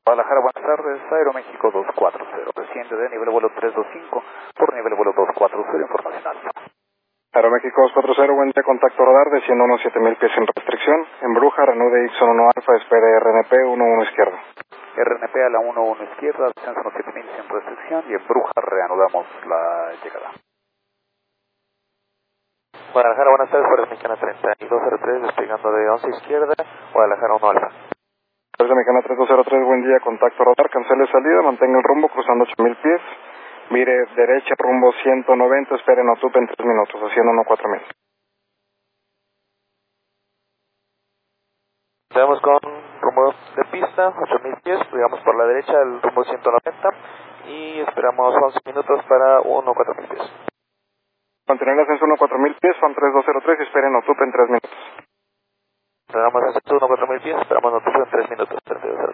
Guadalajara, buenas tardes, Aeroméxico 240, desciende de nivel vuelo 325 por nivel vuelo 240, información alfa. Aeroméxico 240, buen día, contacto radar, desciende unos 7000 pies sin restricción, embruja, reanude Ixon 1 alfa, espere RNP 11 izquierda. RNP a la 11 izquierda, descenso unos 7000 sin restricción y embruja, reanudamos la llegada. Guadalajara, buenas tardes, Fuerza Mexicana 3203, despegando de 11 izquierda, Guadalajara 1 alfa. Fuerza Mexicana 3203, buen día, contacto radar, cancele salida, mantenga el rumbo cruzando 8000 pies, mire derecha rumbo 190, espere en Otupe en 3 minutos, haciendo 14000. Tenemos con rumbo de pista, 8000 pies, digamos por la derecha, el rumbo 190 y esperamos 11 minutos para 14000 pies. Continuar el ascenso 14000 pies, fan 3203 y espere en Otupe en 3 minutos. Tenemos ascenso 14000 pies, esperamos Otupe en 3 minutos.